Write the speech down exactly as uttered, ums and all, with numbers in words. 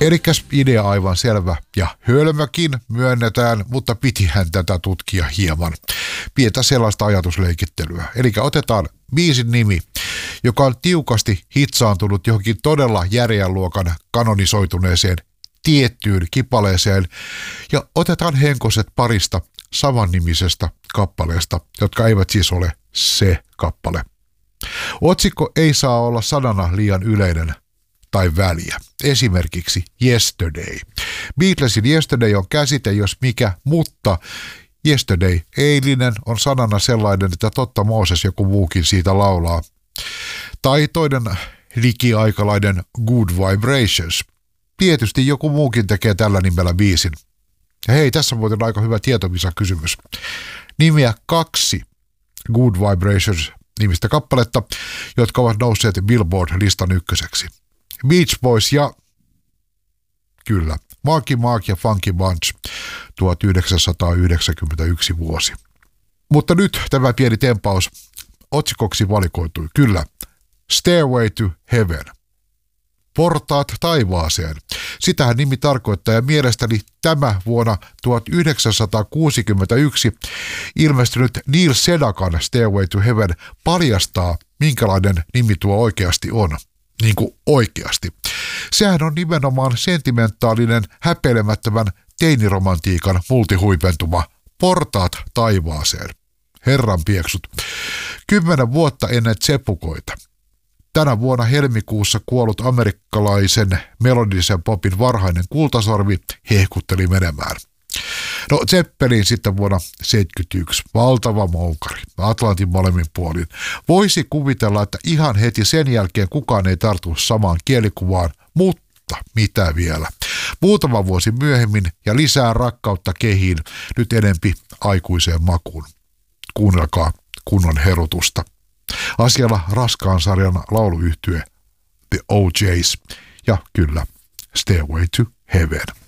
Elikäs idea aivan selvä ja hölmökin myönnetään, mutta pitihän tätä tutkia hieman. Pientä sellaista ajatusleikittelyä. Eli otetaan biisin nimi, joka on tiukasti hitsaantunut johonkin todella järjen luokan kanonisoituneeseen tiettyyn kipaleeseen ja otetaan henkoset parista samannimisestä kappaleesta, jotka eivät siis ole se kappale. Otsikko ei saa olla sanana liian yleinen tai väliä. Esimerkiksi Yesterday. Beatlesin Yesterday on käsite jos mikä, mutta Yesterday, eilinen, on sanana sellainen, että totta Mooses joku muukin siitä laulaa. Tai toinen likiaikalainen Good Vibrations. Tietysti joku muukin tekee tällä nimellä biisin. Ja hei, tässä on muuten aika hyvä tietomisa kysymys. Nimiä kaksi Good Vibrations nimistä kappaletta, jotka ovat nousseet Billboard-listan ykköseksi. Beach Boys ja, kyllä, Marky Mark ja Funky Bunch, tuhatyhdeksänsataayhdeksänkymmentäyksi vuosi. Mutta nyt tämä pieni tempaus otsikoksi valikoitui, kyllä, Stairway to Heaven. Portaat taivaaseen. Sitähän nimi tarkoittaa ja mielestäni tämä vuonna tuhatyhdeksänsataakuusikymmentäyksi ilmestynyt Neil Sedakan Stairway to Heaven paljastaa, minkälainen nimi tuo oikeasti on. Niin kuin oikeasti. Sehän on nimenomaan sentimentaalinen, häpeilemättömän teiniromantiikan multihuipentuma Portaat taivaaseen. Herran pieksut. Kymmenen vuotta ennen tsepukoita. Tänä vuonna helmikuussa kuollut amerikkalaisen melodisen popin varhainen kultasorvi hehkutteli menemään. No Zeppelin sitten vuonna seitsemänkymmentäyksi, valtava moukari, Atlantin molemmin puolin. Voisi kuvitella, että ihan heti sen jälkeen kukaan ei tartu samaan kielikuvaan, mutta mitä vielä. Muutama vuosi myöhemmin ja lisää rakkautta kehiin, nyt enempi aikuiseen makuun. Kuunnelkaa kunnon herutusta. Asialla raskaan sarjan lauluyhtye The O Js ja kyllä Stairway to Heaven.